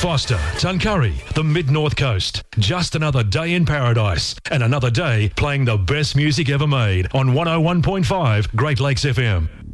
Foster, Tuncurry, the Mid-North Coast. Just another day in paradise and another day playing the best music ever made on 101.5 Great Lakes FM.